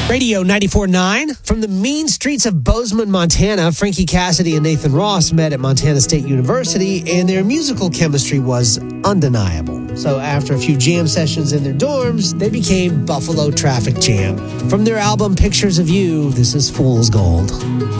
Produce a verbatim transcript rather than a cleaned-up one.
Radio ninety-four point nine. From the mean streets of Bozeman, Montana, Frankie Cassidy and Nathan Ross met at Montana State University, and their musical chemistry was undeniable. So after a few jam sessions in their dorms, they became Buffalo Traffic Jam. From their album Pictures of You, this is Fool's Gold.